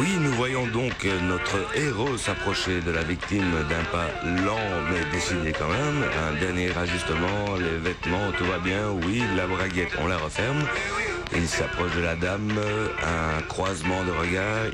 Oui, nous voyons donc notre héros s'approcher de la victime d'un pas lent mais décidé quand même. Un dernier ajustement, les vêtements, tout va bien, oui, la braguette, on la referme. Il s'approche de la dame, un croisement de regards.